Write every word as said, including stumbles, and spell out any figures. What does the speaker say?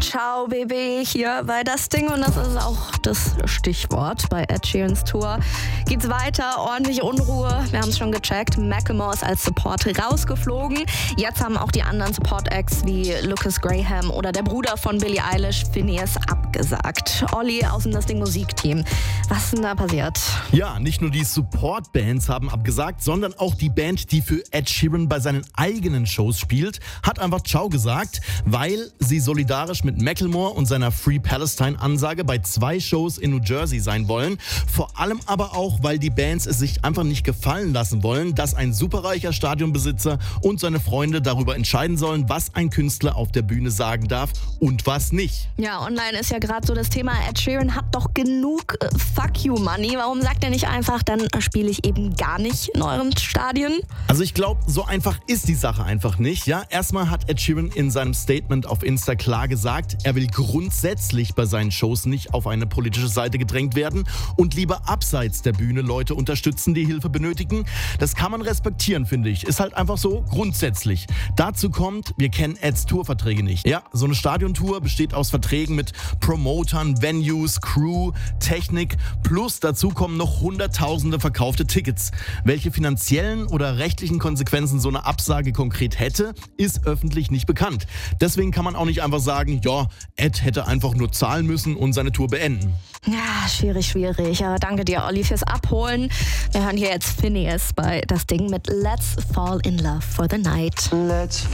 Ciao, Baby, hier bei das Ding. Und das ist auch das Stichwort bei Ed Sheerans Tour. Geht's weiter, ordentliche Unruhe. Wir haben es schon gecheckt. Macklemore ist als Support rausgeflogen. Jetzt haben auch die anderen Support-Acts wie Lucas Graham oder der Bruder von Billie Eilish, Finneas, abgesagt. Olli aus dem Das Ding Musikteam. Was ist denn da passiert? Ja, nicht nur die Support-Bands haben abgesagt, sondern auch die Band, die für Ed Sheeran bei seinen eigenen Shows spielt, hat einfach Ciao gesagt, weil sie solidarisch mit Macklemore und seiner Free Palestine-Ansage bei zwei Shows in New Jersey sein wollen. Vor allem aber auch, weil die Bands es sich einfach nicht gefallen lassen wollen, dass ein superreicher Stadionbesitzer und seine Freunde darüber entscheiden sollen, was ein Künstler auf der Bühne sagen darf und was nicht. Ja, online ist ja gerade so das Thema, Ed Sheeran hat doch genug äh, Fuck you Money. Warum sagt er nicht einfach, dann spiele ich eben gar nicht in euren Stadien? Also ich glaube, so einfach ist die Sache einfach nicht. Ja, erstmal hat Ed Sheeran in seinem Statement auf Insta klar gesagt, er will grundsätzlich bei seinen Shows nicht auf eine politische Seite gedrängt werden und lieber abseits der Bühne Leute unterstützen, die Hilfe benötigen. Das kann man respektieren, finde ich. Ist halt einfach so grundsätzlich. Dazu kommt, wir kennen Eds Tourverträge nicht. Ja, so eine Stadiontour besteht aus Verträgen mit Promotern, Venues, Crew, Technik, plus dazu kommen noch hunderttausende verkaufte Tickets. Welche finanziellen oder rechtlichen Konsequenzen so eine Absage konkret hätte, ist öffentlich nicht bekannt. Deswegen kann man auch nicht einfach sagen, ja, Ed hätte einfach nur zahlen müssen und seine Tour beenden. Ja, schwierig, schwierig. Aber danke dir, Olli, fürs Abholen. Wir hören hier jetzt Finneas bei Das Ding mit Let's Fall in Love for the Night. Let's